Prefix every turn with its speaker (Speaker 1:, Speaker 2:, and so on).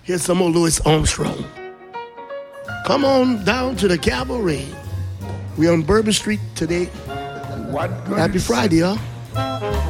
Speaker 1: Here's some more Louis Armstrong. Come on down to the cabaret. We're on Bourbon Street today.
Speaker 2: What good
Speaker 1: Happy
Speaker 2: is
Speaker 1: Friday, y'all.